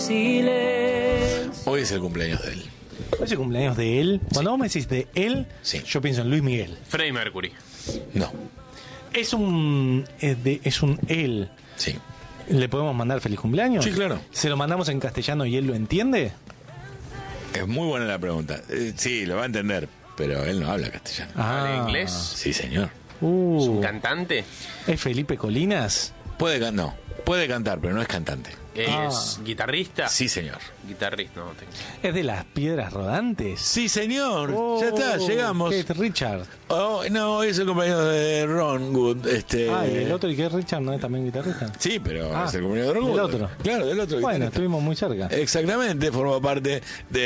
silencio. Hoy es el cumpleaños de él. ¿Es el cumpleaños de él? Cuando vos me decís de él, Sí. yo pienso en Luis Miguel. Freddie Mercury. No. Es un él. Sí. ¿Le podemos mandar feliz cumpleaños? Sí, claro. ¿Se lo mandamos en castellano y él lo entiende? Es muy buena la pregunta. Sí, lo va a entender, pero él no habla castellano. ¿Habla inglés? Sí, señor. ¿Es un Uh, cantante? ¿Es Felipe Colinas? Puede cantar, pero no es cantante. ¿Es guitarrista? Sí, señor. Guitarrista, no tengo. ¿Es de las piedras rodantes? Sí, señor. Oh, Ya está, llegamos. ¿Qué es Richard? Oh, no, es el compañero de Ron Wood. Ah, y el otro, ¿y qué es Richard? ¿No es también guitarrista? Sí, pero Ah, es el compañero de Ron del Wood. otro. Claro, del otro. Bueno, guitarrista. estuvimos muy cerca. Exactamente, forma parte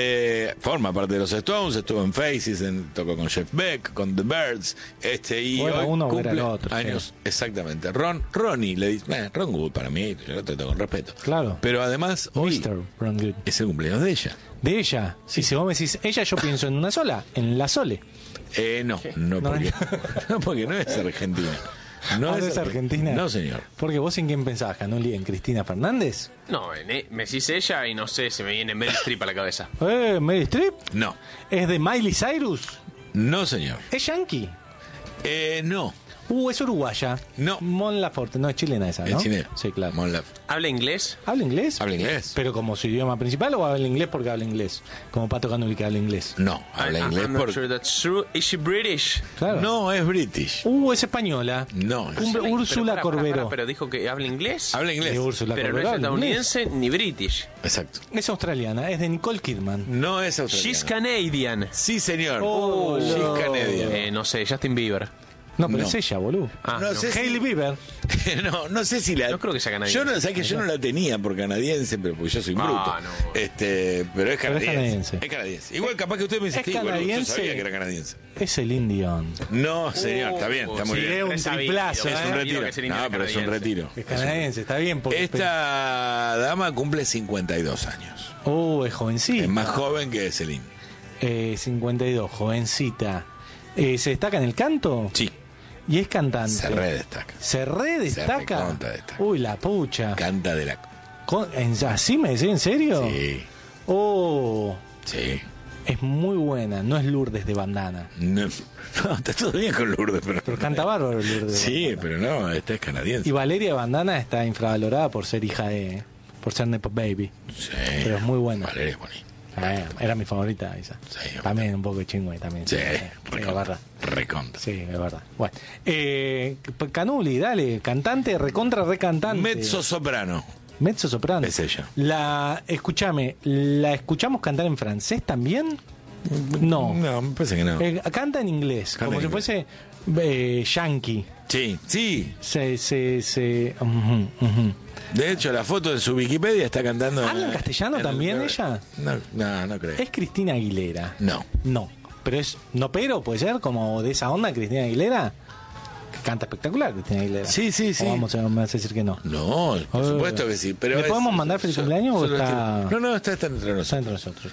de los Stones, estuvo en Faces, tocó con Jeff Beck, con The Birds, y Bueno, hoy uno o cumple era el otro, años, sí. exactamente. Ronnie, le dice, Ron Wood para mí, yo lo trato con respeto. Claro. Pero además, hoy Mr. Ron Good. es el cumpleaños de ella. De ella. Si vos me decís ella, yo pienso en una sola, en la Sole. No, No, porque no es argentina. No es argentina. No, señor. Porque vos en quién pensabas, Canoli, en Cristina Fernández. No, me decís ella y no sé, se me viene Meryl Streep a la cabeza. Meryl Streep. No, ¿Es de Miley Cyrus? no, señor. ¿Es yankee? No. Es uruguaya. No. Mon Laferte, no es chilena esa, ¿no? Es chileno. Sí, claro. Mon Laferte. ¿Habla inglés? ¿Habla inglés? ¿Habla inglés? ¿Pero como su idioma principal o habla inglés porque habla inglés? Como Pato Canoli que habla inglés. No, habla inglés I'm not porque... sure that's true. Is she British? Claro. No, es British. Es española. No, es- Úrsula Pero para, Corbero. pero dijo que habla inglés. Habla inglés. Úrsula Pero no Corbero es habla inglés. estadounidense ni british. Exacto. Es australiana, es de Nicole Kidman. No es She's australiana. Canadian. Sí, señor. Oh, She's no. canadian. No sé, Justin Bieber. No, pero No. es ella, boludo. Ah, No no. sé si- Hailey Bieber. no sé si la... No creo que sea canadiense. Yo no, ¿sabes que yo no la tenía por canadiense, pero porque yo soy bruto. no. Pero es canadiense. canadiense. Es canadiense. Igual capaz que usted me dice, Es sí, boludo, yo canadiense. sabía que era canadiense. Es Celine Dion. No, señor, está bien, está muy sí, bien. es un Resabido, triplazo, Es un ¿eh? retiro. que Celine No, era pero es un canadiense. retiro. Es canadiense, está bien. Porque Esta dama cumple 52 años. es jovencita. Es más joven que Celine. 52, jovencita. ¿Se destaca en el canto? Sí, Y es cantante. se redestaca. ¿Se redestaca? Se recontra destaca. Uy, la pucha. Canta de la... ¿Así me decís? ¿En serio? Sí, sí. Es muy buena. No es Lourdes de Bandana. No, está todo bien con Lourdes, Pero canta bárbaro Lourdes de Sí, Bandana. pero no, esta es canadiense. Y Valeria de Bandana está infravalorada por ser hija de... Por ser Nepo Baby. Sí. Pero es muy buena. Valeria es bonita. Era mi favorita esa. Sí, También un poco de chingüe también. Sí, es verdad. recontra. Sí, es verdad. Bueno, Canuli, dale, cantante, recantante. Mezzo soprano. Mezzo soprano. Es ella. ¿la escuchamos cantar en francés también? No. No, me parece que no. Canta en inglés, Canta como en si fuese yankee. Sí, sí. Ujú. De hecho, la foto de su Wikipedia está cantando. ¿Habla en castellano también ella? No creo. Es Cristina Aguilera. No. No. Pero puede ser como de esa onda Cristina Aguilera. Que canta espectacular Cristina Aguilera. Sí. ¿O me vas a decir que no? No, por supuesto que sí. Pero ¿Le podemos mandar feliz cumpleaños o está...? No, está entre Está nosotros. entre nosotros.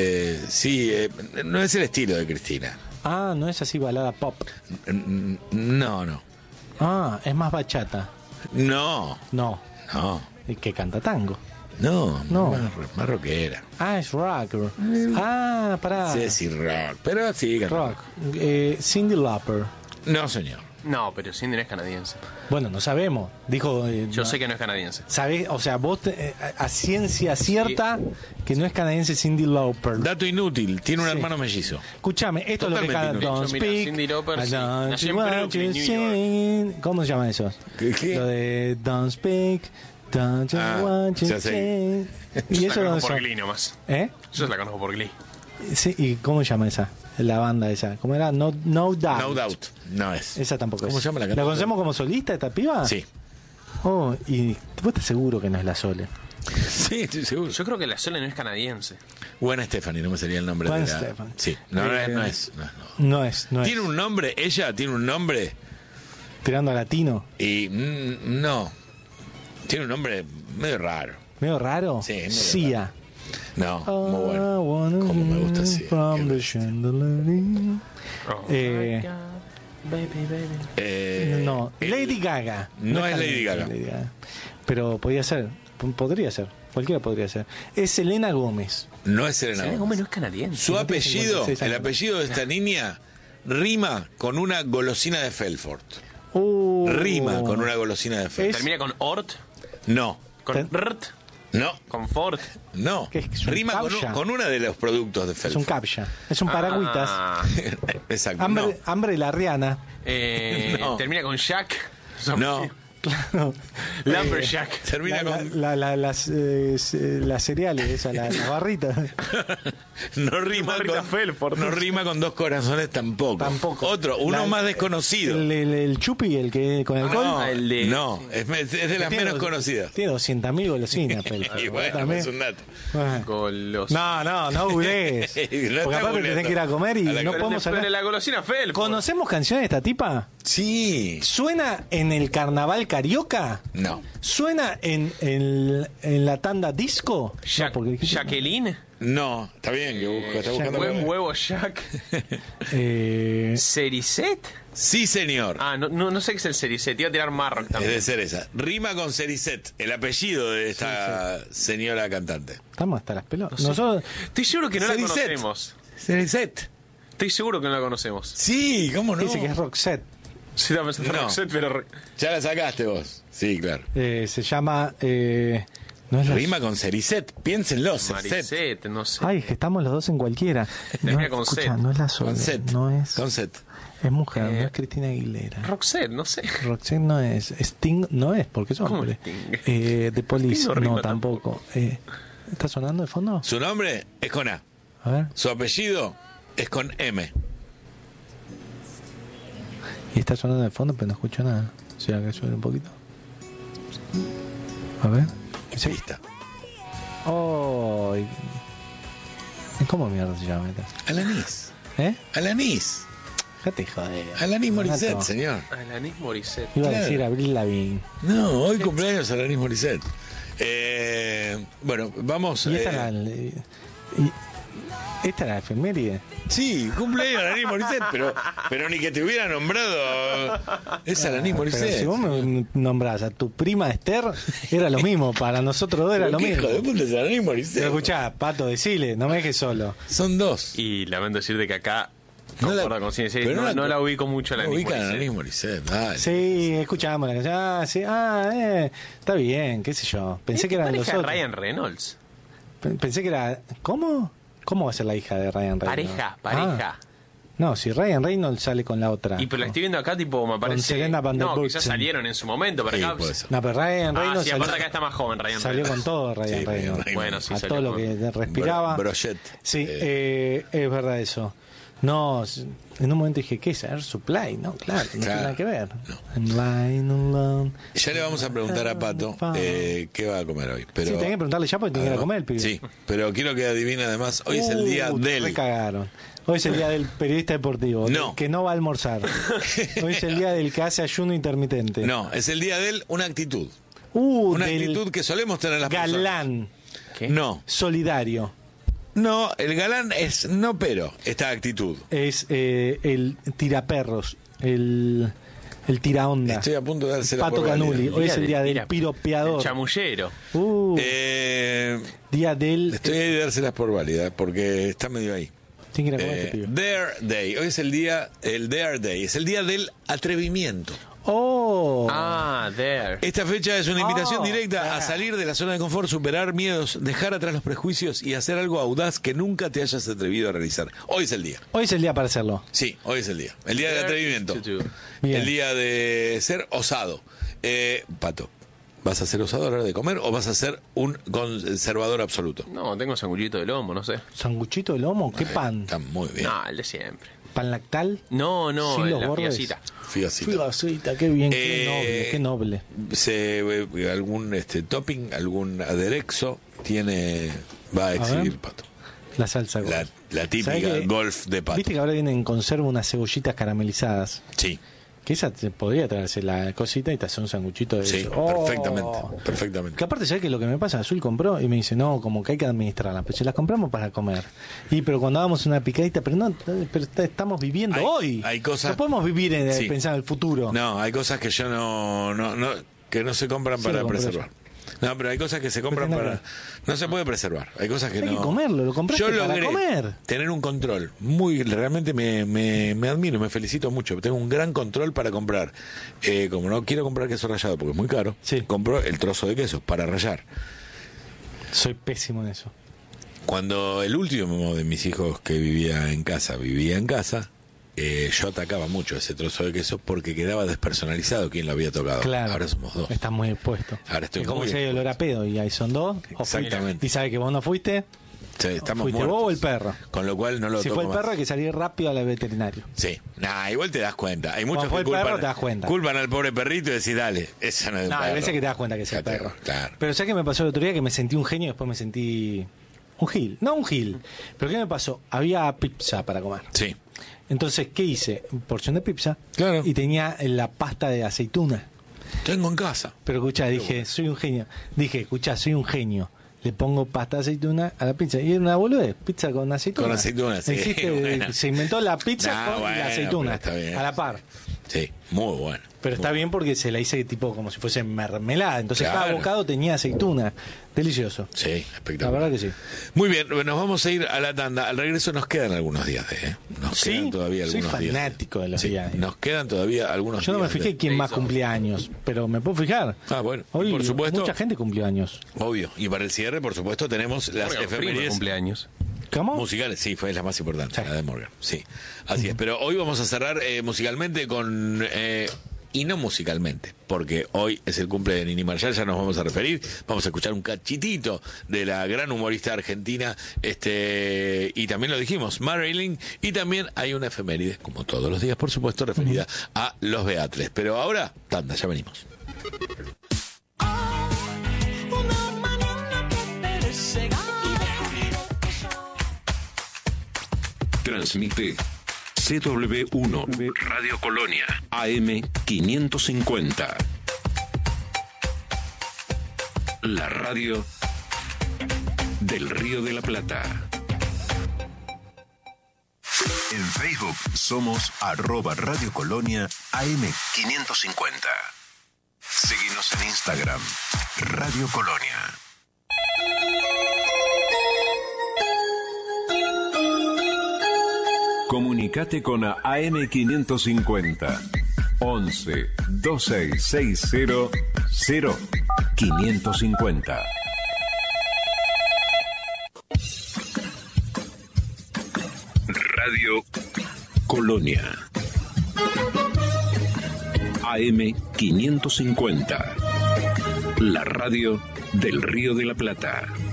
No es el estilo de Cristina. Ah, no es así balada pop. No. Ah, es más bachata. No. ¿Y que canta tango? No. No. Más rockera. Ah, es rock. Ah, pará. Sí, rock. Pero sí, canta Rock. Cyndi Lauper. No, señor. No, pero Cindy no es canadiense. Bueno, no sabemos. Dijo. Yo no. sé que no es canadiense. ¿Sabés? O sea, vos a ciencia cierta que no es canadiense Cyndi Lauper. Dato inútil, tiene un Sí. hermano mellizo. Escúchame, esto es lo que Totalmente canta inútil. Don't De hecho, mira, Speak. Cyndi Lauper, I sí, don't nació en want Brooklyn, to New sing. ¿Cómo se llaman esos? ¿Qué? Lo de Don't Speak, Don't you want to ya sé. sing. ¿Y Yo eso la dónde conozco por son? Glee nomás. ¿Eh? Yo la conozco por Glee. Sí, ¿y cómo se llama esa? La banda esa. ¿Cómo era? No Doubt. No doubt. No es. Esa tampoco ¿Cómo es. se llama la ¿La cantante? conocemos como solista esta piba? Sí. Oh, y vos estás seguro que no es la Sole. Sí, estoy seguro. Yo creo que la Sole no es canadiense. Gwen Stefani, no me salía el nombre Gwen de la... Stefani. Sí. No es. No es. Tiene un nombre, ella tiene un nombre Tirando a latino. y no. Tiene un nombre medio raro. ¿Medio raro? Sí, medio Sia. No, muy bueno. Como me gusta así. From the chandelier. Oh, Eh, my God, baby. No, Lady Gaga. no es canadiense, Lady Gaga. Pero podría ser. Podría ser. Cualquiera podría ser. Es Selena Gómez. No es Selena Selena Gómez. Gómez no es canadiense. Su no tiene apellido, 56 el años. apellido de esta niña, rima con una golosina de Felfort. Uh, Rima con una golosina de Felfort. Termina con Ort, No, con Rt, no, con Ford. no. ¿Qué es un Rima captcha? con uno de los productos de Es un Felfort. captcha. Es un paragüitas. Ah, Exacto. Hambre la Rihanna. No. Termina con Jack. No. Claro. Lumberjack. Termina con. Las cereales, esa, la barrita. No rima Barrita con. Felfort. No rima con dos corazones tampoco. Tampoco. Otro, uno La- más desconocido. El chupi, el que con alcohol. No, el de- no, es de las Tiene menos dos- conocidas. Tiene 200.000 golosinas, Felfort. Y bueno, También. es un dato. Bueno. Golos. No googlees. No está Porque aparte googleando. tenés que ir a comer y A la no cara. podemos Pero hablar. la golosina Fel. ¿Conocemos canciones de esta tipa? Sí. ¿Suena en el carnaval carioca? No. ¿Suena en la tanda disco? No, porque dijiste- Jacqueline. No, está bien que busco, está buscando. Buen huevo Jack. Eh, ¿Sericet? Sí, señor. Ah, no sé qué es el Sericet. Iba a tirar Marrock Es también. de ser esa. Rima con Sericet, el apellido de esta señora cantante. estamos hasta las pelotas. No sé. Nosotros, Estoy seguro que no la Sericet. conocemos. Sericet. Estoy seguro que no la conocemos. Sí, ¿cómo no? dice que es Roxette. Sí, estaba pensando en No. Roxette, pero... Ya la sacaste vos. Sí, claro. Se llama. No es la- Rima con Sericet. Piénsenlo, Sericet. Maricet, no sé. Ay, es que estamos los dos en cualquiera. Termina con escucha, set. no es la sola. Con Set. No es. Con Set. Es mujer, no es Cristina Aguilera. Roxette, no sé. Roxette no es. Sting no es, porque es ¿Cómo hombre. Sting? The Police, Sting no no, rima tampoco. ¿Está sonando de fondo? Su nombre es con A. A ver. Su apellido es con M. Y está sonando de fondo, pero no escucho nada. ¿Será que suene un poquito? A ver. Sí. Pista. Oh. ¿Cómo mierda se llama esta? Alanis. ¿Eh? Alanis. Déjate joder. Alanis Morissette, Renato. señor. Alanis Morissette. Iba a Claro. decir Abril Lavigne. No, hoy cumpleaños Alanis Morissette. Bueno, vamos. Y esta era esta era la efeméride. Sí, cumpleaños Alanis Morissette, pero ni que te hubiera nombrado. Es Alanis Pero Morissette. si vos me nombrás a tu prima Esther, era lo mismo. Para nosotros dos era Pero lo qué mismo. hijo de puta es Alanis Pero Morissette. escuchá, Pato, decile, no me dejes solo. Son dos. Y lamento decirte que acá... No la- concuerdo con Cine Series, pero no la ubico mucho a no Alanis ubican a Morissette. Alanis Morissette. Dale. Sí, escuchamos la canción. Ah, sí, está bien, qué sé yo. Pensé que eran los pareja de otros. Ryan Reynolds. Pensé que era. ¿Cómo? ¿Cómo va a ser la hija de Ryan Reynolds? Pareja. Ah, no, si Ryan Reynolds sale con la otra. Y pero la estoy viendo acá, tipo, me parece... Selena Van der No, que Woodsen. ya salieron en su momento, pero Sí, acá... puede ser. No, pero Ryan Ah, Reynolds sí, aparte acá está más joven Ryan salió Reynolds. con todo Ryan Sí, Reynolds. Ryan Bueno, sí, a salió todo lo con- que respiraba. Brochet. Sí, es verdad eso. No, en un momento dije, ¿qué es? Air Supply, ¿no? Claro, no tiene Claro. nada que ver. I'm lying alone. Ya le vamos a preguntar a Pato qué va a comer hoy. Pero, Sí, tenés que preguntarle ya porque tiene que ir a comer el pibe. Sí, pero quiero que adivine además. Hoy es el día Te del. recagaron. Hoy es el día del periodista deportivo. No. del que no va a almorzar. Hoy es el día del que hace ayuno intermitente. No, es el día del una actitud. Una del actitud que solemos tener las personas. galán. ¿Qué? No, Solidario. no, el galán es no, pero esta actitud. Es el tiraperros. El tiraonda. Estoy a punto de dársela Pato por válida. Canuli. Hoy es el día del Mira, piropeador. El chamullero. Día del. Estoy ahí de dárselas por válida porque está medio ahí. Tiene que ir a comer este pibe. Dare Day. Hoy es el Dare Day. Es el día del atrevimiento. Oh. Ah, there. Esta fecha es una invitación directa claro. a salir de la zona de confort, superar miedos, dejar atrás los prejuicios y hacer algo audaz que nunca te hayas atrevido a realizar. Hoy es el día. Hoy es el día para hacerlo. Sí, hoy es el día. El día del atrevimiento. Bien. El día de ser osado. Pato, ¿vas a ser osado a la hora de comer o vas a ser un conservador absoluto? No, tengo sanguchito de lomo, no sé. Sanguchito de lomo, ¿qué pan? Está muy bien. No, el de siempre. ¿Pan lactal? No, Sin los la bordes. fiacita. Fíjate. Figacita, qué bien, qué noble, qué noble. Algún topping, algún aderezo va a exhibir, ver. Pato. La salsa golf. La típica ¿Sabés que- golf de pato. Viste que ahora vienen en conserva unas cebollitas caramelizadas. Sí, Que esa te podría traerse la cosita y te hace un sanguchito de sí, eso. Oh. perfectamente. Que aparte, ¿sabes qué es lo que me pasa? Azul compró y me dice, no, como que hay que administrarlas, pero si las compramos para comer. Pero cuando hagamos una picadita, pero estamos viviendo hoy. Hay cosas- No podemos vivir Sí. pensar en el futuro. No, hay cosas que yo que no se compran Sí, para lo compré preservar. No, pero hay cosas que se compran Pero para... No se puede preservar. Hay cosas que Hay no... que comerlo, lo compraste Yo para logré comer. tener un control realmente me admiro, me felicito mucho. Tengo un gran control para comprar. Como no quiero comprar queso rallado porque es muy caro, Sí. compro el trozo de queso para rallar. Soy pésimo en eso. Cuando el último de mis hijos que vivía en casa, yo atacaba mucho ese trozo de queso porque quedaba despersonalizado quién lo había tocado. Claro. Ahora somos dos. Estás muy expuesto. Ahora estoy es como muy si hay olor a pedo y ahí son dos. Exactamente. Y sabe que vos no fuiste. Sí, estamos ¿Fuiste muertos. vos o el perro? Con lo cual no lo Si toco fue el más. perro hay que salir rápido al veterinario. Sí, igual te das cuenta. Hay muchos Cuando fue que el perro, culpan, te das cuenta. culpan al pobre perrito y decís, dale, esa no es de un No, perro. hay veces que te das cuenta que es el Claro, perro. claro. Pero ¿sabes qué me pasó el otro día? Que me sentí un genio y después me sentí un gil. No un gil. Pero ¿qué me pasó? Había pizza para comer. Sí, Entonces, ¿qué hice? Porción de pizza. Claro. Y tenía la pasta de aceituna. tengo en casa. Pero escuchá, dije, soy un genio. Dije, escuchá, soy un genio. Le pongo pasta de aceituna a la pizza. Y era una boludez, pizza con aceituna. Con aceituna, sí, bueno. Se inventó la pizza con bueno, la aceituna. pero está bien. A la par. Sí, muy bueno. Pero está bien porque se la hice tipo como si fuese mermelada. Entonces cada Claro. bocado tenía aceituna. Delicioso. Sí, La espectacular. verdad que sí. Muy bien, nos vamos a ir a la tanda. Al regreso nos quedan algunos días Nos Sí, quedan todavía soy algunos días. fanático de los días de. Nos quedan todavía algunos Yo no me días fijé quién más cumplía años, pero me puedo fijar. bueno. Hoy Por supuesto. mucha gente cumplió años. Obvio. Y para el cierre, por supuesto, tenemos las Morgan Freeman efemérides cumpleaños. ¿Cómo? musicales. Sí, fue la más importante, Sí. la de Morgan. Sí, así es. Pero hoy vamos a cerrar musicalmente con... y no musicalmente, porque hoy es el cumple de Nini Marshall, ya nos vamos a referir, vamos a escuchar un cachitito de la gran humorista argentina, y también lo dijimos, Marilyn, y también hay una efeméride, como todos los días, por supuesto, referida a los Beatles. Pero ahora, tanda, ya venimos. Transmite CW1 Radio Colonia AM 550. La radio del Río de la Plata. En Facebook somos @Radio Colonia AM 550. Síguenos en Instagram, Radio Colonia. Comunicate con AM 550 11 2660 0550. Radio Colonia AM 550. La radio del Río de la Plata.